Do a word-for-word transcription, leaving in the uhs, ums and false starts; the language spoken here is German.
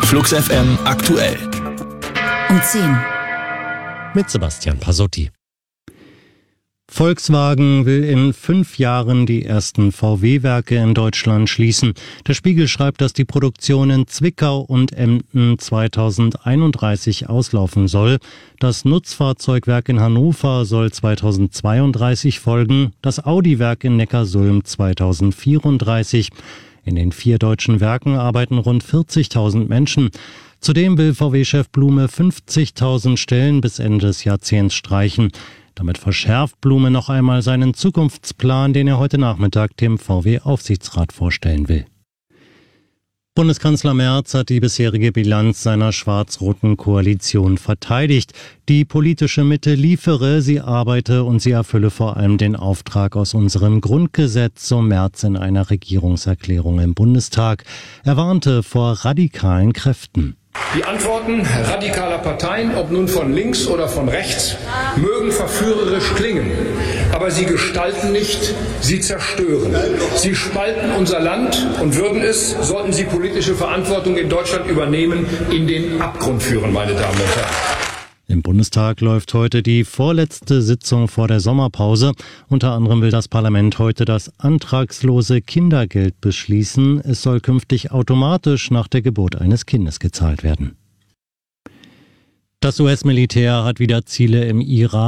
Flux F M aktuell. Um zehn. Mit Sebastian Pasotti. Volkswagen will in fünf Jahren die ersten V W-Werke in Deutschland schließen. Der Spiegel schreibt, dass die Produktion in Zwickau und Emden zweitausendeinunddreißig auslaufen soll. Das Nutzfahrzeugwerk in Hannover soll zweitausendzweiunddreißig folgen, das Audi-Werk in Neckarsulm zweitausendvierunddreißig. In den vier deutschen Werken arbeiten rund vierzigtausend Menschen. Zudem will V W-Chef Blume fünfzigtausend Stellen bis Ende des Jahrzehnts streichen. Damit verschärft Blume noch einmal seinen Zukunftsplan, den er heute Nachmittag dem V W-Aufsichtsrat vorstellen will. Bundeskanzler Merz hat die bisherige Bilanz seiner schwarz-roten Koalition verteidigt. Die politische Mitte liefere, sie arbeite und sie erfülle vor allem den Auftrag aus unserem Grundgesetz, so Merz in einer Regierungserklärung im Bundestag. Er warnte vor radikalen Kräften. Die Antworten radikaler Parteien, ob nun von links oder von rechts, mögen verführerisch klingen, aber sie gestalten nicht, sie zerstören. Sie spalten unser Land und würden es, sollten sie politische Verantwortung in Deutschland übernehmen, in den Abgrund führen, meine Damen und Herren. Im Bundestag läuft heute die vorletzte Sitzung vor der Sommerpause. Unter anderem will das Parlament heute das antragslose Kindergeld beschließen. Es soll künftig automatisch nach der Geburt eines Kindes gezahlt werden. Das U S-Militär hat wieder Ziele im Irak